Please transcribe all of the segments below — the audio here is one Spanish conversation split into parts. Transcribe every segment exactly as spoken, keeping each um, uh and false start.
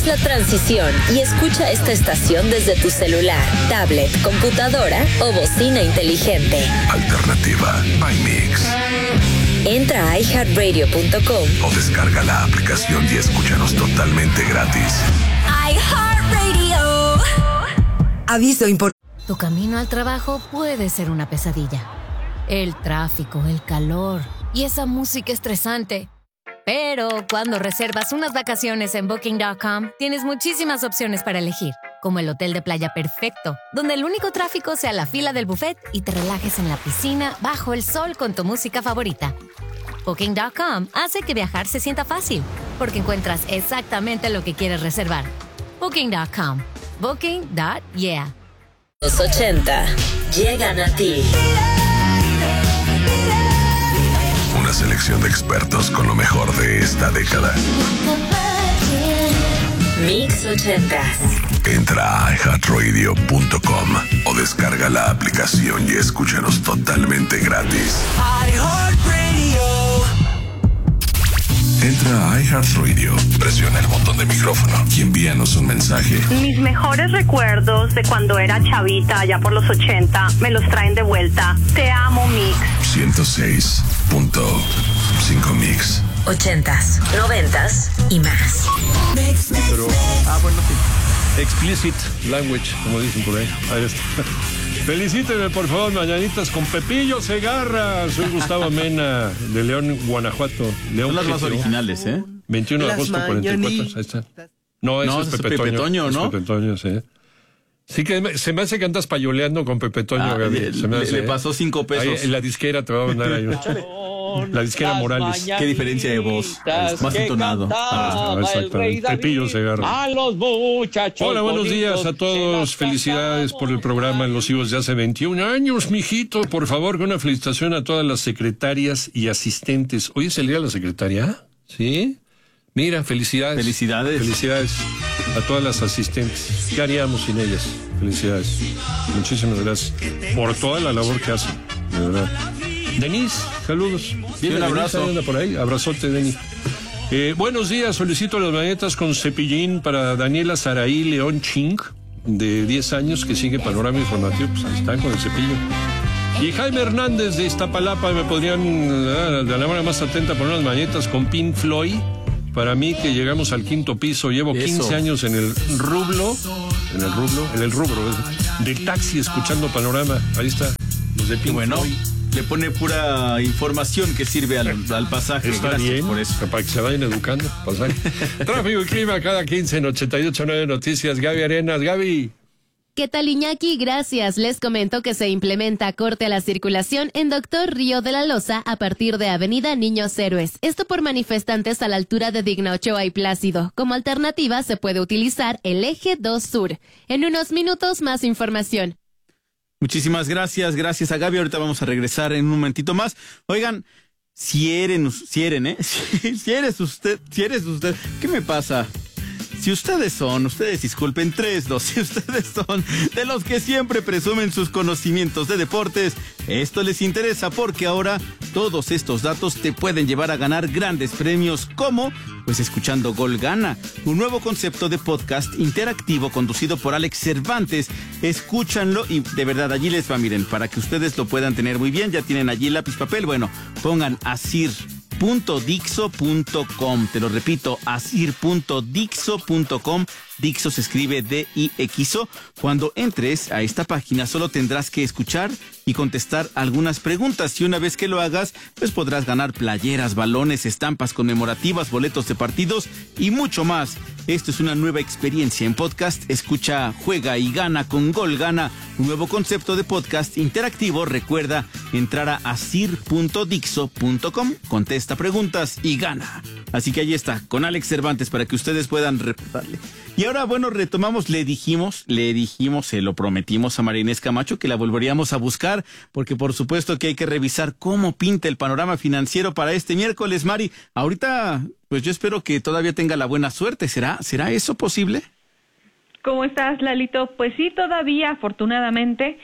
Haz la transición y escucha esta estación desde tu celular, tablet, computadora o bocina inteligente. Alternativa by Mix. Entra a i heart radio punto com o descarga la aplicación y escúchanos totalmente gratis. iHeartRadio. Aviso importante. Tu camino al trabajo puede ser una pesadilla. El tráfico, el calor y esa música estresante. Pero cuando reservas unas vacaciones en booking punto com, tienes muchísimas opciones para elegir, como el hotel de playa perfecto, donde el único tráfico sea la fila del buffet y te relajes en la piscina bajo el sol con tu música favorita. booking punto com hace que viajar se sienta fácil, porque encuentras exactamente lo que quieres reservar. booking punto com. Booking punto yeah. Los ochenta llegan a ti. Una selección de expertos con lo mejor de esta década. Mix ochentas. Entra a i heart radio punto com o descarga la aplicación y escúchanos totalmente gratis. iHeartRadio. Entra a iHeartRadio, presiona el botón de micrófono y envíanos un mensaje. Mis mejores recuerdos de cuando era chavita, allá por los ochenta, me los traen de vuelta. Te amo, Mix. ciento seis punto cinco Mix. Ochentas, noventas y más. Pero, ah, bueno, sí. Explicit language, como dicen por ahí. Ahí está. Felicítenme, por favor, mañanitas con Pepillo Segarra. Soy Gustavo Mena, de León, Guanajuato. León, Son las más originales, ¿eh? veintiuno de agosto, cuarenta y cuatro. Ahí está. No, ese no, es ese Pepe, es Pepe Toño, Toño, ¿no? Es Pepe Toño, sí. Sí que me, se me hace que andas payoleando con Pepe Toño, Ah, Gaby. le, Se me hace, le ¿eh? pasó cinco pesos. Ahí, en la disquera te va a mandar ahí. La disquera Morales. Qué diferencia de voz. Más entonado. Ah, exactamente. Pepillo Segarra. A los muchachos. Hola, buenos días a todos. Felicidades por el programa en Los Hijos de hace veintiún años, mijito. Por favor, una felicitación a todas las secretarias y asistentes. ¿Hoy es el día de la secretaria? ¿Sí? Mira, felicidades. Felicidades. Felicidades a todas las asistentes. ¿Qué haríamos sin ellas? Felicidades. Muchísimas gracias por toda la labor que hacen. De verdad. Denise, saludos. Sí, un abrazo. Denise, anda por ahí. Abrazote, Denise. Eh, buenos días, solicito las mañetas con cepillín para Daniela Saraí León Ching, de diez años, que sigue Panorama Informativo. Pues ahí está, con el cepillo. Y Jaime Hernández de Iztapalapa, me podrían, de la manera más atenta, poner unas mañetas con Pink Floyd. Para mí, que llegamos al quinto piso, llevo quince Eso. años en el rublo, en el rublo, en el rubro, del taxi, escuchando Panorama. Ahí está, los de Pink Bueno, Floyd. le pone pura información que sirve al, al pasaje. Está Gracias bien, por eso. para que se vayan educando. Pasaje. Tráfico y clima cada quince en ochenta y ocho punto nueve Noticias. Gaby Arenas, Gaby. ¿Qué tal, Iñaki? Gracias. Les comento que se implementa corte a la circulación en Doctor Río de la Loza a partir de Avenida Niños Héroes. Esto por manifestantes a la altura de Digna Ochoa y Plácido. Como alternativa se puede utilizar el eje dos Sur. En unos minutos más información. Muchísimas gracias, gracias a Gaby. Ahorita vamos a regresar en un momentito más. Oigan, si eres, si eres, ¿eh? Si eres usted, si eres usted, ¿qué me pasa? Si ustedes son, ustedes disculpen, tres, dos, si ustedes son de los que siempre presumen sus conocimientos de deportes, esto les interesa porque ahora todos estos datos te pueden llevar a ganar grandes premios, como, pues escuchando Gol Gana, un nuevo concepto de podcast interactivo conducido por Alex Cervantes. Escúchanlo y de verdad allí les va, miren, para que ustedes lo puedan tener muy bien, ya tienen allí lápiz, papel, bueno, pongan asir punto dixo punto com, te lo repito, asir punto dixo punto com. Dixo se escribe D I X O. Cuando entres a esta página solo tendrás que escuchar y contestar algunas preguntas, y una vez que lo hagas, pues podrás ganar playeras, balones, estampas conmemorativas, boletos de partidos y mucho más. Esto es una nueva experiencia en podcast. Escucha, juega y gana con Gol Gana, un nuevo concepto de podcast interactivo. Recuerda entrar a asir punto dixo punto com, contesta preguntas y gana. Así que ahí está, con Alex Cervantes, para que ustedes puedan reportarle. Y ahora, bueno, retomamos, le dijimos, le dijimos, se lo prometimos a María Inés Camacho que la volveríamos a buscar, porque por supuesto que hay que revisar cómo pinta el panorama financiero para este miércoles. Mari, ahorita, pues yo espero que todavía tenga la buena suerte. ¿Será, será eso posible? ¿Cómo estás, Lalito? Pues sí, todavía, afortunadamente.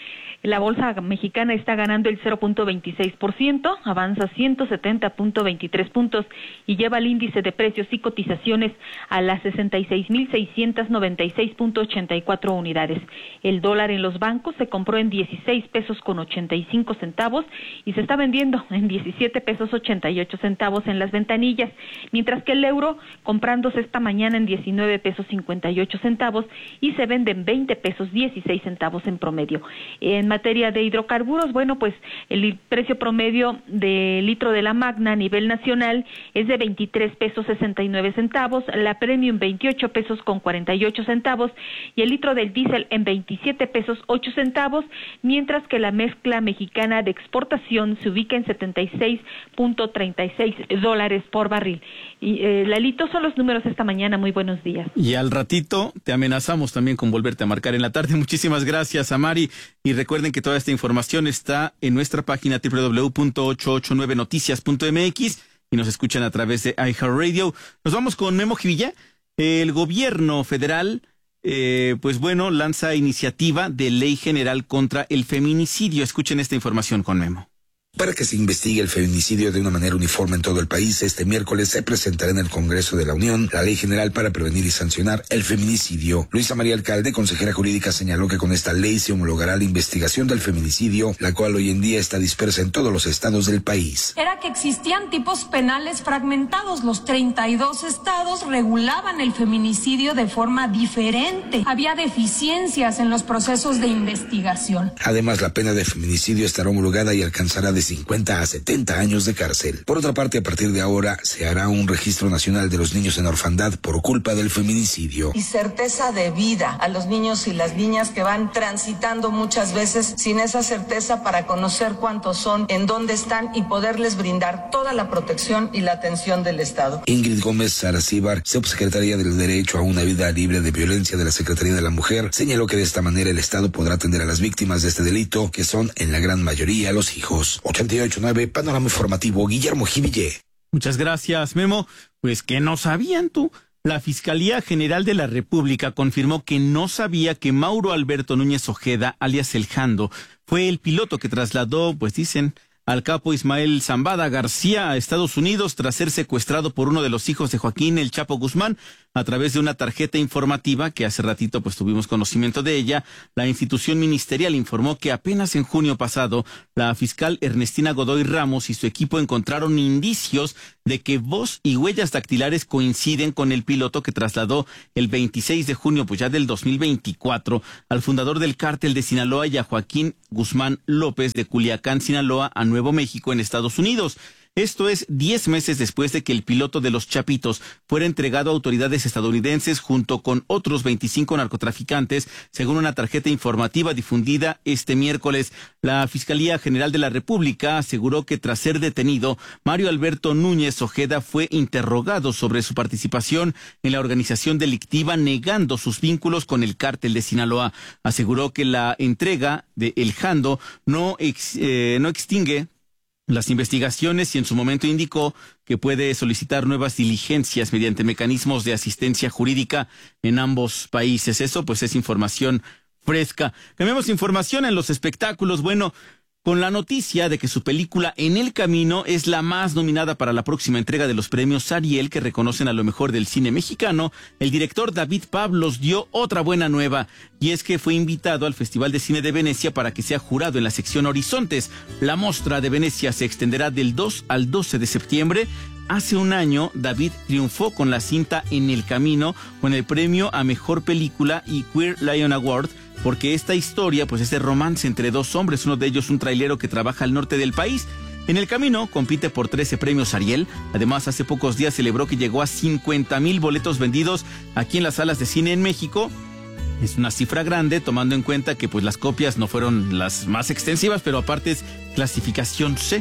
La bolsa mexicana está ganando el cero punto veintiséis por ciento, avanza ciento setenta punto veintitrés puntos y lleva el índice de precios y cotizaciones a las sesenta y seis mil seiscientos noventa y seis punto ochenta y cuatro unidades. El dólar en los bancos se compró en dieciséis pesos con ochenta y cinco centavos y se está vendiendo en diecisiete pesos ochenta y ocho centavos en las ventanillas, mientras que el euro comprándose esta mañana en diecinueve pesos cincuenta y ocho centavos y se vende en veinte pesos dieciséis centavos en promedio. En materia de hidrocarburos, bueno, pues el precio promedio del litro de la Magna a nivel nacional es de veintitrés pesos sesenta y nueve centavos, la Premium veintiocho pesos con cuarenta y ocho centavos y el litro del diésel en veintisiete pesos ocho centavos, mientras que la mezcla mexicana de exportación se ubica en setenta y seis punto treinta y seis dólares por barril. Y eh, Lalito, son los números esta mañana. Muy buenos días. Y al ratito te amenazamos también con volverte a marcar en la tarde. Muchísimas gracias, Amari. Y recuerden que toda esta información está en nuestra página doble u doble u doble u punto ochocientos ochenta y nueve noticias punto m x y nos escuchan a través de iHeartRadio. Nos vamos con Memo Jivilla. El gobierno federal, eh, pues bueno, lanza iniciativa de ley general contra el feminicidio. Escuchen esta información con Memo. Para que se investigue el feminicidio de una manera uniforme en todo el país, este miércoles se presentará en el Congreso de la Unión la Ley General para prevenir y sancionar el feminicidio. Luisa María Alcalde, consejera jurídica, señaló que con esta ley se homologará la investigación del feminicidio, la cual hoy en día está dispersa en todos los estados del país. Era que existían tipos penales fragmentados. Los treinta y dos estados regulaban el feminicidio de forma diferente. Había deficiencias en los procesos de investigación. Además, la pena de feminicidio estará homologada y alcanzará de cincuenta a setenta años de cárcel. Por otra parte, a partir de ahora se hará un registro nacional de los niños en orfandad por culpa del feminicidio. Y certeza de vida a los niños y las niñas que van transitando muchas veces sin esa certeza para conocer cuántos son, en dónde están y poderles brindar toda la protección y la atención del Estado. Ingrid Gómez Saracíbar, subsecretaria del Derecho a una Vida Libre de Violencia de la Secretaría de la Mujer, señaló que de esta manera el Estado podrá atender a las víctimas de este delito, que son en la gran mayoría los hijos. ochenta y ocho punto nueve, Panorama Informativo, Guillermo Jiville. Muchas gracias, Memo. Pues que no sabían tú. La Fiscalía General de la República confirmó que no sabía que Mauro Alberto Núñez Ojeda, alias El Jando, fue el piloto que trasladó, pues dicen, al capo Ismael Zambada García a Estados Unidos tras ser secuestrado por uno de los hijos de Joaquín El Chapo Guzmán. A través de una tarjeta informativa que hace ratito pues tuvimos conocimiento de ella, la institución ministerial informó que apenas en junio pasado la fiscal Ernestina Godoy Ramos y su equipo encontraron indicios de que voz y huellas dactilares coinciden con el piloto que trasladó el veintiséis de junio pues ya del dos mil veinticuatro al fundador del cártel de Sinaloa y a Joaquín Guzmán López de Culiacán, Sinaloa, a Nuevo México en Estados Unidos. Esto es diez meses después de que el piloto de los Chapitos fuera entregado a autoridades estadounidenses junto con otros veinticinco narcotraficantes, según una tarjeta informativa difundida este miércoles. La Fiscalía General de la República aseguró que tras ser detenido, Mario Alberto Núñez Ojeda fue interrogado sobre su participación en la organización delictiva, negando sus vínculos con el cártel de Sinaloa. Aseguró que la entrega de El Jando no, ex, eh, no extingue las investigaciones y en su momento indicó que puede solicitar nuevas diligencias mediante mecanismos de asistencia jurídica en ambos países. Eso pues es información fresca. Cambiamos información en los espectáculos. Bueno, con la noticia de que su película En el Camino es la más nominada para la próxima entrega de los premios Ariel, que reconocen a lo mejor del cine mexicano, el director David Pablos dio otra buena nueva, y es que fue invitado al Festival de Cine de Venecia para que sea jurado en la sección Horizontes. La Mostra de Venecia se extenderá del dos al doce de septiembre. Hace un año, David triunfó con la cinta En el Camino, con el premio a Mejor Película y Queer Lion Award, porque esta historia pues es de romance entre dos hombres, uno de ellos un trailero que trabaja al norte del país. En el Camino compite por trece premios Ariel. Además, hace pocos días celebró que llegó a cincuenta mil boletos vendidos aquí en las salas de cine en México. Es una cifra grande, tomando en cuenta que pues las copias no fueron las más extensivas, pero aparte es clasificación C.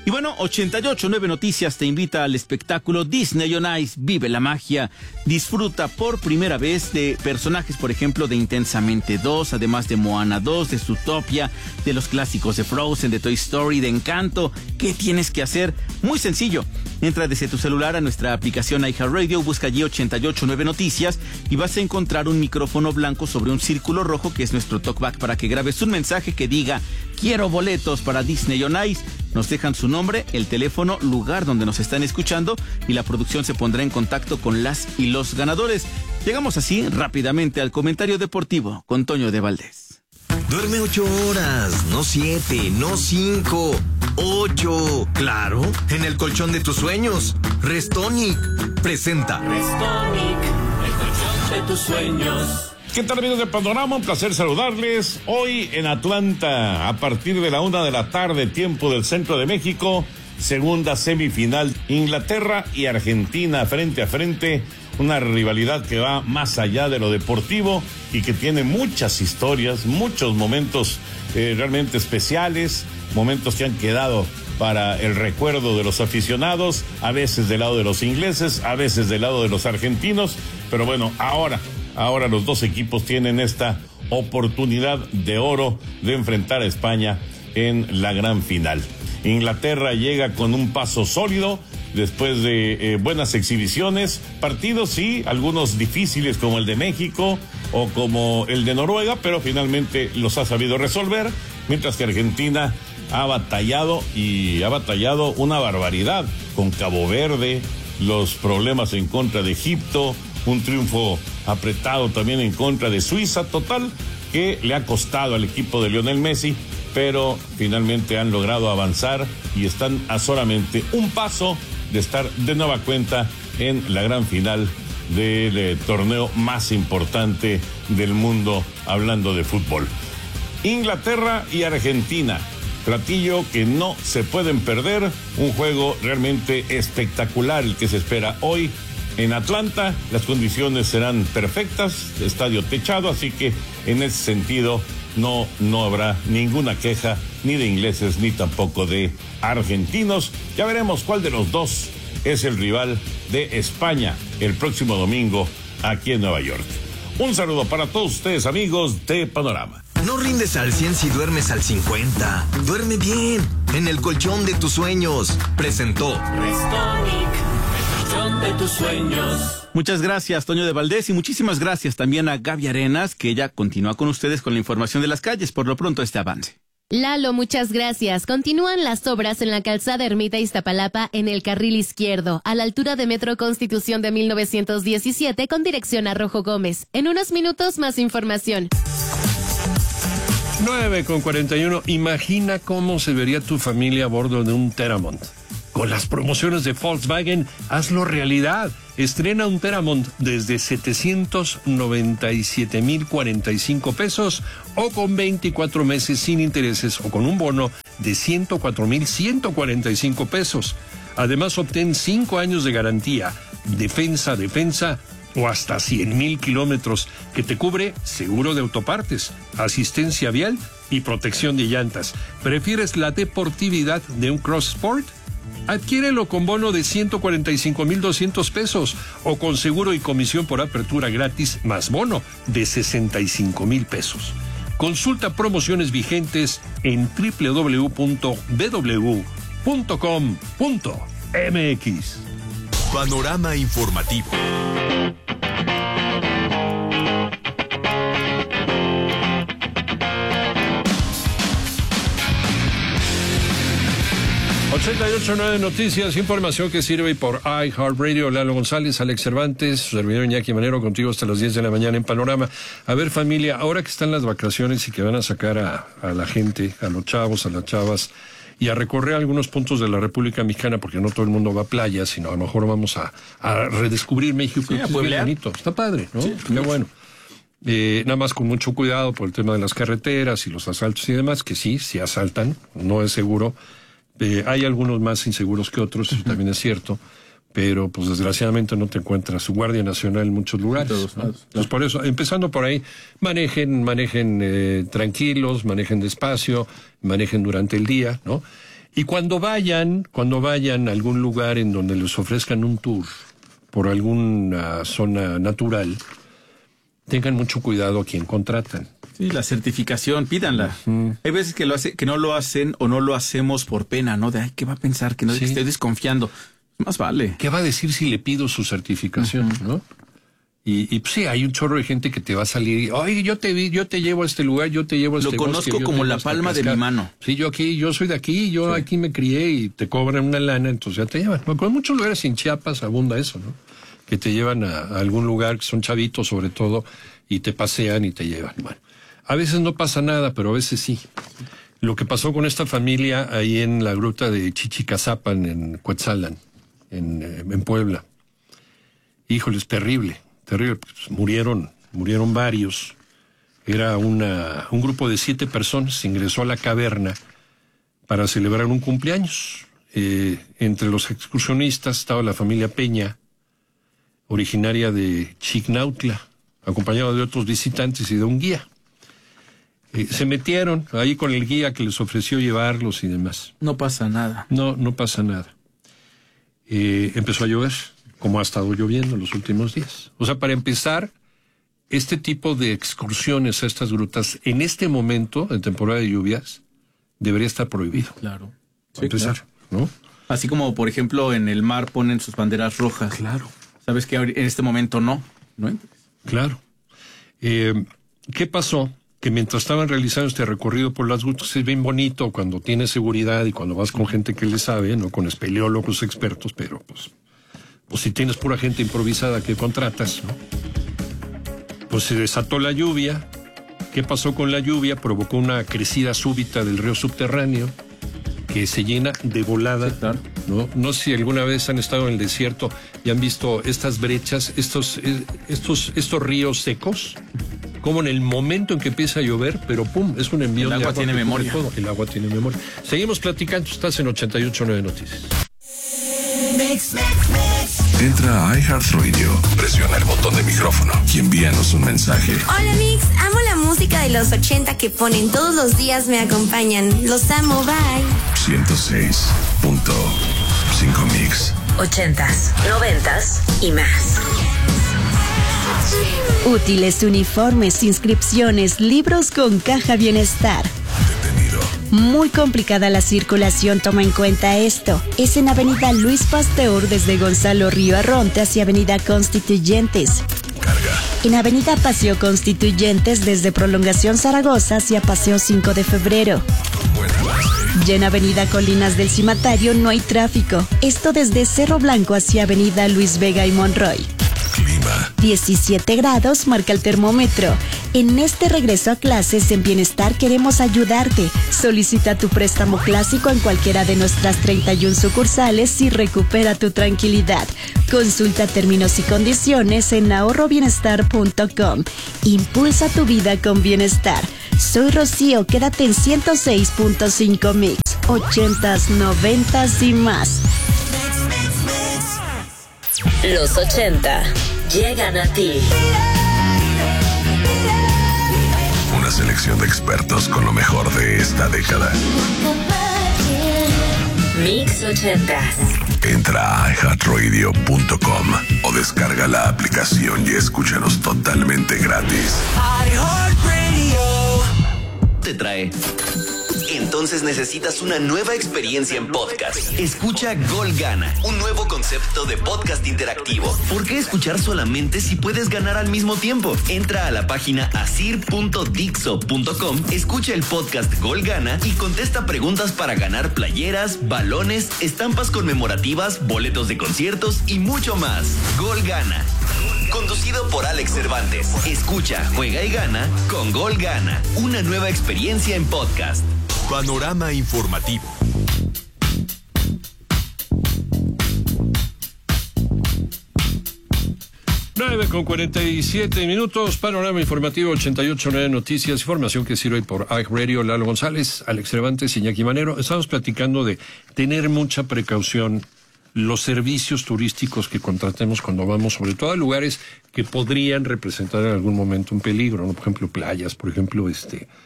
Y bueno, ochenta y ocho punto nueve Noticias te invita al espectáculo Disney on Ice. Vive la magia. Disfruta por primera vez de personajes, por ejemplo, de Intensamente dos, además de Moana dos, de Zootopia, de los clásicos de Frozen, de Toy Story, de Encanto. ¿Qué tienes que hacer? Muy sencillo. Entra desde tu celular a nuestra aplicación iHeartRadio, busca allí ochenta y ocho punto nueve Noticias y vas a encontrar un micrófono blanco sobre un círculo rojo que es nuestro talkback para que grabes un mensaje que diga: quiero boletos para Disney on Ice. Nos dejan su nombre, el teléfono, lugar donde nos están escuchando y la producción se pondrá en contacto con las y los ganadores. Llegamos así rápidamente al comentario deportivo con Toño de Valdés. Duerme ocho horas, no siete, no cinco, ocho. Claro, en el colchón de tus sueños. Restonic presenta. Restonic, el colchón de tus sueños. ¿Qué tal, amigos de Panorama? Un placer saludarles. Hoy en Atlanta, a partir de la una de la tarde, tiempo del centro de México, segunda semifinal, Inglaterra y Argentina frente a frente. Una rivalidad que va más allá de lo deportivo y que tiene muchas historias, muchos momentos eh, realmente especiales, momentos que han quedado para el recuerdo de los aficionados, a veces del lado de los ingleses, a veces del lado de los argentinos, pero bueno, ahora, ahora los dos equipos tienen esta oportunidad de oro de enfrentar a España en la gran final. Inglaterra llega con un paso sólido, después de eh, buenas exhibiciones, partidos sí, algunos difíciles como el de México o como el de Noruega, pero finalmente los ha sabido resolver, mientras que Argentina ha batallado y ha batallado una barbaridad con Cabo Verde, los problemas en contra de Egipto, un triunfo apretado también en contra de Suiza, total, que le ha costado al equipo de Lionel Messi, pero finalmente han logrado avanzar y están a solamente un paso de estar de nueva cuenta en la gran final del eh, torneo más importante del mundo, hablando de fútbol. Inglaterra y Argentina, platillo que no se pueden perder, un juego realmente espectacular el que se espera hoy en Atlanta. Las condiciones serán perfectas, estadio techado, así que en ese sentido no, no habrá ninguna queja ni de ingleses ni tampoco de argentinos. Ya veremos cuál de los dos es el rival de España el próximo domingo aquí en Nueva York. Un saludo para todos ustedes, amigos de Panorama. No rindes al cien si duermes al cincuenta. Duerme bien en el colchón de tus sueños. Presentó Restonic, el colchón de tus sueños. Muchas gracias, Toño de Valdés, y muchísimas gracias también a Gaby Arenas, que ella continúa con ustedes con la información de las calles. Por lo pronto, este avance. Lalo, muchas gracias. Continúan las obras en la calzada Ermita Iztapalapa en el carril izquierdo, a la altura de Metro Constitución de mil novecientos diecisiete con dirección a Rojo Gómez. En unos minutos, más información. nueve con cuarenta y uno. Imagina cómo se vería tu familia a bordo de un Teramont. Con las promociones de Volkswagen, hazlo realidad. Estrena un Teramont desde setecientos noventa y siete mil cuarenta y cinco pesos o con veinticuatro meses sin intereses o con un bono de ciento cuatro mil ciento cuarenta y cinco pesos. Además, obtén cinco años de garantía, defensa, defensa o hasta cien mil kilómetros, que te cubre seguro de autopartes, asistencia vial y protección de llantas. ¿Prefieres la deportividad de un Cross Sport? Adquiérelo con bono de ciento cuarenta y cinco mil doscientos pesos o con seguro y comisión por apertura gratis más bono de sesenta y cinco mil pesos. Consulta promociones vigentes en doble u doble u doble u punto b w punto com punto m x. Panorama informativo. ochenta y ocho punto nueve Noticias, información que sirve por iHeartRadio. Lalo González, Alex Cervantes, su servidor Iñaki Manero, contigo hasta las diez de la mañana en Panorama. A ver, familia, ahora que están las vacaciones y que van a sacar a, a la gente, a los chavos, a las chavas, y a recorrer algunos puntos de la República Mexicana, porque no todo el mundo va a playa, sino a lo mejor vamos a, a redescubrir México, sí, que es bien bonito. Está padre, ¿no? Sí, qué bueno. Eh, nada más con mucho cuidado por el tema de las carreteras y los asaltos y demás, que sí, sí asaltan, no es seguro. Eh, hay algunos más inseguros que otros, eso también es cierto, pero pues desgraciadamente no te encuentras su Guardia Nacional en muchos lugares, ¿no? Entonces por eso, empezando por ahí, manejen, manejen eh, tranquilos, manejen despacio, manejen durante el día, ¿no? Y cuando vayan, cuando vayan a algún lugar en donde les ofrezcan un tour por alguna zona natural, tengan mucho cuidado a quien contratan. Sí, la certificación, pídanla. Uh-huh. Hay veces que lo hace, que no lo hacen o no lo hacemos por pena, ¿no? De, ay, ¿qué va a pensar? Que no, sí. que estoy desconfiando. Más vale. ¿Qué va a decir si le pido su certificación, uh-huh. no? Y, y pues, sí, hay un chorro de gente que te va a salir. Oye, yo te vi, yo te llevo a este lugar, yo te llevo a este Lo conozco bosque, como la palma de mi mano. Sí, yo aquí, yo soy de aquí, yo sí. aquí me crié y te cobran una lana, entonces ya te llevan. Bueno, en muchos lugares en Chiapas abunda eso, ¿no? Que te llevan a, a algún lugar, que son chavitos sobre todo, y te pasean y te llevan. Bueno, a veces no pasa nada, pero a veces sí. Lo que pasó con esta familia ahí en la gruta de Chichicazapan, en Cuetzalan, en, en Puebla. Híjole, es terrible. Terrible, pues murieron, murieron varios. Era una, un grupo de siete personas, se ingresó a la caverna para celebrar un cumpleaños. Eh, entre los excursionistas estaba la familia Peña, originaria de Chignautla, acompañado de otros visitantes y de un guía. Eh, se metieron ahí con el guía que les ofreció llevarlos y demás. No pasa nada. No, no pasa nada. Eh, empezó a llover, como ha estado lloviendo en los últimos días. O sea, para empezar, este tipo de excursiones a estas grutas, en este momento, en temporada de lluvias, debería estar prohibido. Claro. Para sí, empezar, claro. ¿no? Así como, por ejemplo, en el mar ponen sus banderas rojas. Claro. Sabes que en este momento no, ¿no entres? Claro. Eh, ¿Qué pasó? Que mientras estaban realizando este recorrido por las grutas, es bien bonito cuando tienes seguridad y cuando vas con gente que le sabe, no con espeleólogos expertos, pero pues... o si tienes pura gente improvisada que contratas, ¿no? Pues se desató la lluvia. ¿Qué pasó con la lluvia? Provocó una crecida súbita del río subterráneo que se llena de volada, sí, claro. ¿no? No sé si alguna vez han estado en el desierto y han visto estas brechas, estos, estos, estos ríos secos, como en el momento en que empieza a llover, pero pum, es un envío de agua. El agua tiene memoria. Todo. El agua tiene memoria. Seguimos platicando, estás en ochenta y ocho nueve Noticias. Mix, mix, mix. Entra a iHeartRadio, presiona el botón de micrófono y envíanos un mensaje. Hola Mix, amo la música de los ochenta que ponen todos los días, me acompañan. Los amo, bye. ciento seis punto cinco Mix. Ochentas, noventas y más. Útiles, uniformes, inscripciones, libros con Caja Bienestar. Muy complicada la circulación, toma en cuenta esto. Es en Avenida Luis Pasteur desde Gonzalo Río Arronte hacia Avenida Constituyentes. Carga. En Avenida Paseo Constituyentes desde Prolongación Zaragoza hacia Paseo cinco de febrero. Y en Avenida Colinas del Cimatario no hay tráfico. Esto desde Cerro Blanco hacia Avenida Luis Vega y Monroy. Clima. diecisiete grados marca el termómetro. En este regreso a clases en Bienestar queremos ayudarte. Solicita tu préstamo clásico en cualquiera de nuestras treinta y una sucursales y recupera tu tranquilidad. Consulta términos y condiciones en ahorro bienestar punto com. Impulsa tu vida con Bienestar. Soy Rocío, quédate en ciento seis punto cinco Mix. Ochentas, noventas y más. Los ochenta llegan a ti. Una selección de expertos con lo mejor de esta década. Mix ochentas. Entra a i heart radio punto com o descarga la aplicación y escúchanos totalmente gratis. iHeartRadio te trae. Entonces necesitas una nueva experiencia en podcast. Escucha Gol Gana, un nuevo concepto de podcast interactivo. ¿Por qué escuchar solamente si puedes ganar al mismo tiempo? Entra a la página asir punto dixo punto com, escucha el podcast Gol Gana y contesta preguntas para ganar playeras, balones, estampas conmemorativas, boletos de conciertos y mucho más. Gol Gana. Conducido por Alex Cervantes. Escucha, juega y gana con Gol Gana. Una nueva experiencia en podcast. Panorama informativo. nueve con cuarenta y siete minutos, panorama informativo ochenta y ocho nueve Noticias, información que sirve por iHeartRadio, Lalo González, Alex Cervantes, Iñaki Manero. Estamos platicando de tener mucha precaución los servicios turísticos que contratemos cuando vamos, sobre todo a lugares que podrían representar en algún momento un peligro, ¿no? Por ejemplo, playas, por ejemplo, este...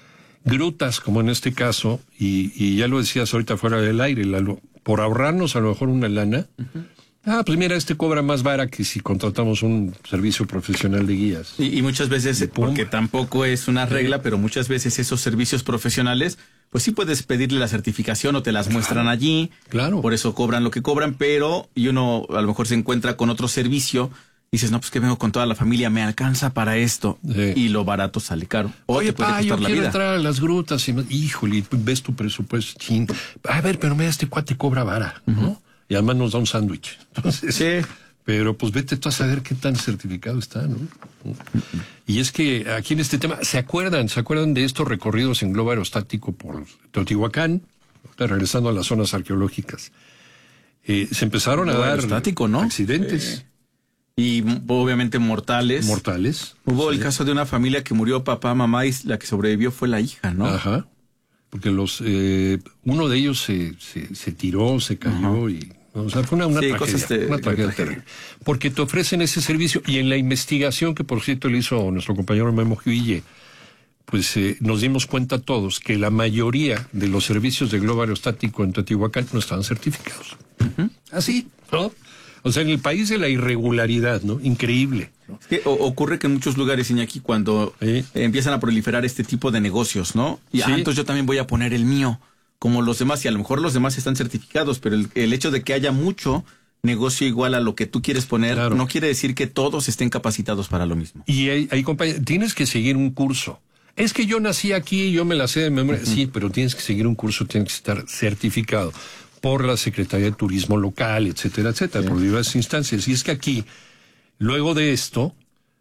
grutas, como en este caso, y, y ya lo decías ahorita fuera del aire, Lalo, por ahorrarnos a lo mejor una lana, uh-huh. ah, pues mira, este cobra más vara que si contratamos un servicio profesional de guías. Y, y muchas veces, porque tampoco es una regla, pero muchas veces esos servicios profesionales, pues sí puedes pedirle la certificación o te las claro. muestran allí. Claro. Por eso cobran lo que cobran, pero y uno a lo mejor se encuentra con otro servicio. Dices, no, pues que vengo con toda la familia, me alcanza para esto. Sí. Y lo barato sale caro. O Oye, te puede pa, costar yo la quiero vida. entrar a las grutas. Y me... Híjole, ves tu presupuesto. Ching. A ver, pero mira, este cuate cobra vara, ¿no? Uh-huh. Y además nos da un sándwich. Entonces, sí. Pero pues vete tú a saber qué tan certificado está, ¿no? Uh-huh. Y es que aquí en este tema, ¿se acuerdan? ¿Se acuerdan de estos recorridos en globo aerostático por Teotihuacán? Regresando a las zonas arqueológicas. Eh, se empezaron a dar ¿no? accidentes. Sí. Y obviamente mortales. Mortales. Hubo sí. el caso de una familia que murió papá, mamá, y la que sobrevivió fue la hija, ¿no? Ajá. Porque los eh, uno de ellos se, se, se tiró, se cayó. Ajá. y O sea, fue una, una sí, tragedia. Cosas de, una tragedia terrible. Porque te ofrecen ese servicio. Y en la investigación que, por cierto, le hizo nuestro compañero Memo Giville, pues eh, nos dimos cuenta todos que la mayoría de los servicios de globo aerostático en Teotihuacán no estaban certificados. Uh-huh. Así, ¿no? O sea, en el país de la irregularidad, ¿no? Increíble, ¿no? Es que o, ocurre que en muchos lugares, Iñaki, cuando ¿Sí? empiezan a proliferar este tipo de negocios, ¿no? Y ¿Sí? ah, entonces yo también voy a poner el mío, como los demás, y a lo mejor los demás están certificados, pero el, el hecho de que haya mucho negocio igual a lo que tú quieres poner, claro. no quiere decir que todos estén capacitados para lo mismo. Y hay, hay compañeros, tienes que seguir un curso. Es que yo nací aquí, yo me la sé de memoria. Uh-huh. Sí, pero tienes que seguir un curso, tienes que estar certificado por la Secretaría de Turismo local, etcétera, etcétera, sí. por diversas instancias. Y es que aquí, luego de esto,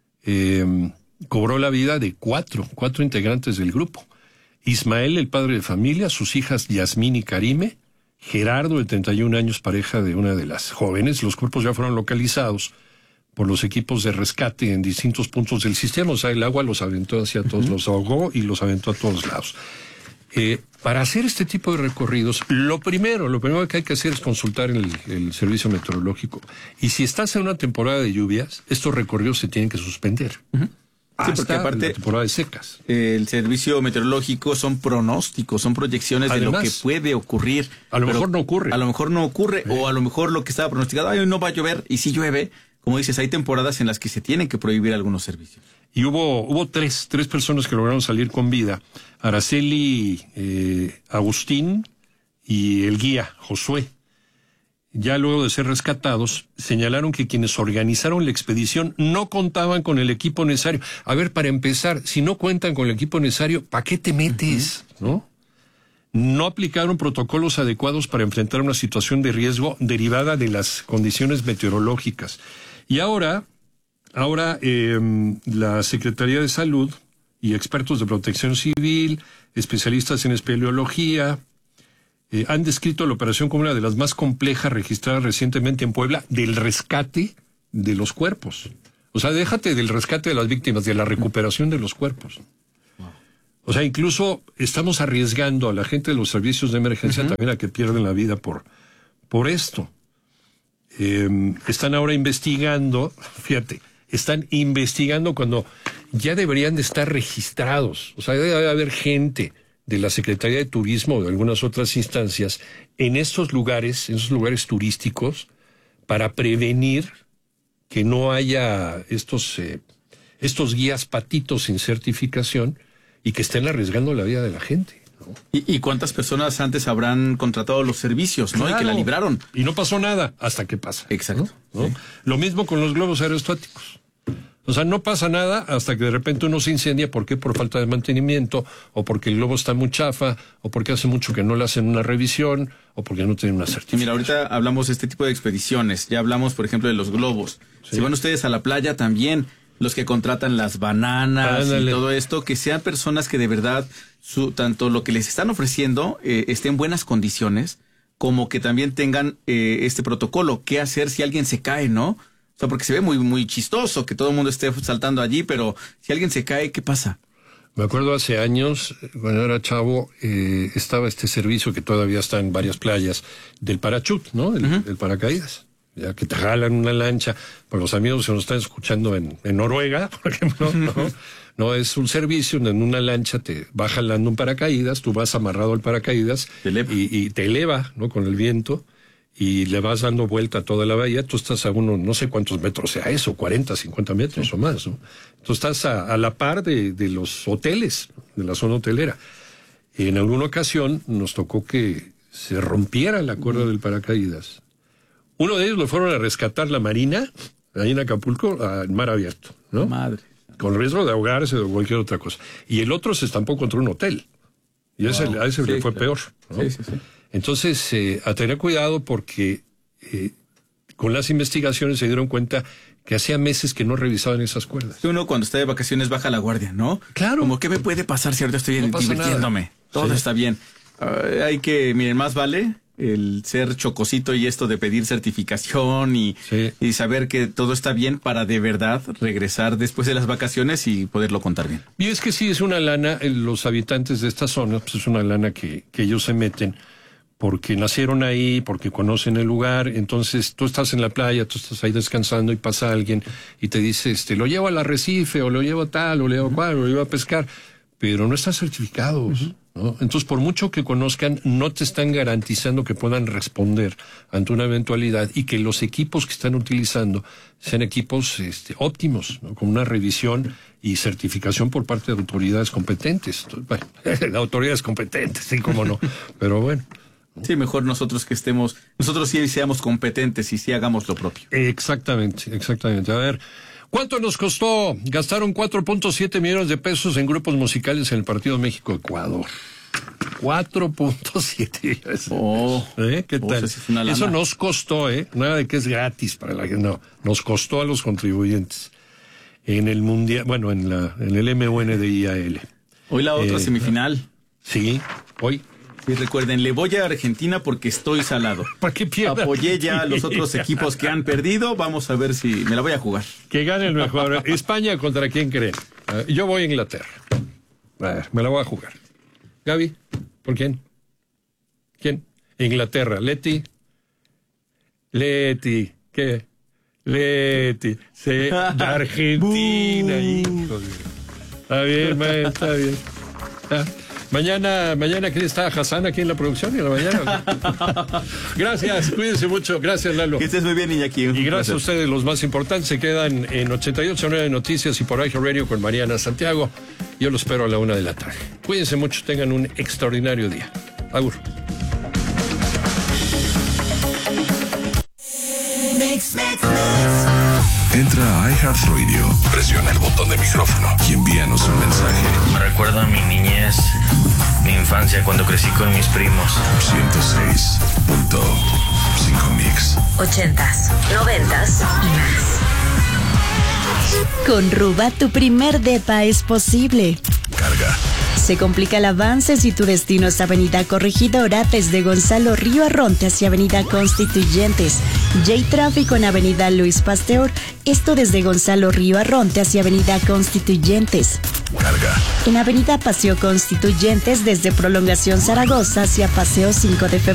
eh, cobró la vida de cuatro, cuatro integrantes del grupo. Ismael, el padre de familia, sus hijas Yasmín y Karime, Gerardo, de treinta y un años, pareja de una de las jóvenes. Los cuerpos ya fueron localizados por los equipos de rescate en distintos puntos del sistema. O sea, el agua los aventó hacia todos, uh-huh. los ahogó y los aventó a todos lados. Eh, para hacer este tipo de recorridos, lo primero, lo primero que hay que hacer es consultar el, el servicio meteorológico. Y si estás en una temporada de lluvias, estos recorridos se tienen que suspender. Uh-huh. Sí, porque aparte la temporada de secas. El servicio meteorológico son pronósticos, son proyecciones Además, de lo que puede ocurrir. A lo mejor no ocurre. A lo mejor no ocurre, eh. o a lo mejor lo que estaba pronosticado, ay, no va a llover, y si llueve, como dices, hay temporadas en las que se tienen que prohibir algunos servicios. Y hubo hubo tres, tres personas que lograron salir con vida. Araceli, eh, Agustín y el guía, Josué. Ya luego de ser rescatados, señalaron que quienes organizaron la expedición no contaban con el equipo necesario. A ver, para empezar, si no cuentan con el equipo necesario, ¿para qué te metes? Uh-huh. ¿No? No aplicaron protocolos adecuados para enfrentar una situación de riesgo derivada de las condiciones meteorológicas. Y ahora, ahora eh, la Secretaría de Salud y expertos de protección civil, especialistas en espeleología, Eh, han descrito la operación como una de las más complejas registradas recientemente en Puebla del rescate de los cuerpos. O sea, déjate del rescate de las víctimas, de la recuperación de los cuerpos. O sea, incluso estamos arriesgando a la gente de los servicios de emergencia uh-huh. también a que pierden la vida por, por esto. Eh, están ahora investigando, fíjate, están investigando cuando ya deberían de estar registrados. O sea, debe haber gente de la Secretaría de Turismo o de algunas otras instancias en estos lugares, en esos lugares turísticos, para prevenir que no haya estos, eh, estos guías patitos sin certificación y que estén arriesgando la vida de la gente, ¿no? ¿Y, y cuántas personas antes habrán contratado los servicios, ¿no? Claro. Y que la libraron. Y no pasó nada hasta que pasa. Exacto. ¿no? ¿No? Sí. Lo mismo con los globos aerostáticos. O sea, no pasa nada hasta que de repente uno se incendia. ¿Por qué? Por falta de mantenimiento, o porque el globo está muy chafa, o porque hace mucho que no le hacen una revisión, o porque no tienen una certificación. Mira, ahorita hablamos de este tipo de expediciones. Ya hablamos, por ejemplo, de los globos. Sí. Si van ustedes a la playa también, los que contratan las bananas Ándale. y todo esto, que sean personas que de verdad, su, tanto lo que les están ofreciendo eh, esté en buenas condiciones, como que también tengan eh, este protocolo. ¿Qué hacer si alguien se cae, no? O sea, porque se ve muy muy chistoso que todo el mundo esté saltando allí, pero si alguien se cae, ¿qué pasa? Me acuerdo hace años, cuando era chavo, eh, estaba este servicio que todavía está en varias playas, del parachute, ¿no? El, uh-huh. el paracaídas. ya que te jalan una lancha. Por los amigos que nos están escuchando en, en Noruega, por ejemplo, no, no es un servicio donde en una lancha te va jalando un paracaídas, tú vas amarrado al paracaídas y, y te eleva, ¿no? Con el viento y le vas dando vuelta a toda la bahía. Tú estás a uno, no sé cuántos metros sea eso, cuarenta, cincuenta metros sí. o más, ¿no? Tú estás a, a la par de, de los hoteles, de la zona hotelera. Y en alguna ocasión nos tocó que se rompiera la cuerda mm. del paracaídas. Uno de ellos lo fueron a rescatar la Marina, ahí en Acapulco, al mar abierto, ¿no? Madre. Con riesgo de ahogarse o cualquier otra cosa. Y el otro se estampó contra un hotel. Y wow. ese, a ese sí, le fue claro. peor, ¿no? Sí, sí, sí. Entonces, eh, a tener cuidado porque eh, con las investigaciones se dieron cuenta que hacía meses que no revisaban esas cuerdas. Uno cuando está de vacaciones baja la guardia, ¿no? Claro. Como, ¿qué me puede pasar si ahorita estoy no divirtiéndome? Nada. Todo sí. está bien. Uh, hay que, miren, más vale el ser chocosito y esto de pedir certificación y, sí. y saber que todo está bien para de verdad regresar después de las vacaciones y poderlo contar bien. Y es que sí, es una lana, los habitantes de esta zona, pues es una lana que, que ellos se meten porque nacieron ahí, porque conocen el lugar. Entonces tú estás en la playa, tú estás ahí descansando y pasa alguien y te dice, este, lo llevo al arrecife o lo llevo a tal o lo llevo a cual o lo llevo a pescar, pero no están certificados. Uh-huh. ¿no? Entonces, por mucho que conozcan, no te están garantizando que puedan responder ante una eventualidad y que los equipos que están utilizando sean equipos este, óptimos, ¿no? Con una revisión y certificación por parte de autoridades competentes. Bueno, de autoridades competentes, sí, cómo no, pero bueno. Sí, mejor nosotros que estemos, nosotros sí seamos competentes y sí hagamos lo propio. Exactamente, exactamente. A ver, ¿cuánto nos costó? Gastaron cuatro punto siete millones de pesos en grupos musicales en el partido México-Ecuador. cuatro punto siete. Oh, ¿Eh? ¿Qué tal? Es Eso nos costó, ¿eh? Nada de que es gratis para la gente, no. Nos costó a los contribuyentes. En el mundial, bueno, en la, en el M U N D I A L. Hoy la otra eh, semifinal. Sí, hoy. Y recuerden, le voy a Argentina porque estoy salado. ¿Para qué pierda? Apoyé ya a los otros equipos que han perdido. Vamos a ver si me la voy a jugar. Que gane el mejor. España, ¿contra quién creen? Uh, yo voy a Inglaterra. A ver, me la voy a jugar. Gaby, ¿por quién? ¿Quién? Inglaterra. Leti. Leti. ¿Qué? Leti. Sí. Argentina. Hijo de... Está bien, man, está bien. ¿Ah? Mañana, mañana, ¿quién está? Hassan aquí en la producción, en la mañana. Gracias, cuídense mucho. Gracias, Lalo. Que estés muy bien, Iñaki. Y gracias Gracias a ustedes, los más importantes. Se quedan en ochenta y ocho punto nueve Noticias y por I G Radio con Mariana Santiago. Yo los espero a la una de la tarde. Cuídense mucho, tengan un extraordinario día. Agur. Mix, mix, mix. Entra a iHeartRadio, presiona el botón de micrófono y envíanos un mensaje. Me recuerda a mi niñez, mi infancia cuando crecí con mis primos. ciento seis punto cinco Mix. Ochentas, noventas y más. Con Ruba, tu primer depa es posible. Carga. Se complica el avance si tu destino es Avenida Corregidora desde Gonzalo Río Arronte hacia Avenida Constituyentes. J-Tráfico en Avenida Luis Pasteur. Esto desde Gonzalo Río Arronte hacia Avenida Constituyentes. Carga. En Avenida Paseo Constituyentes desde Prolongación Zaragoza hacia Paseo cinco de febrero.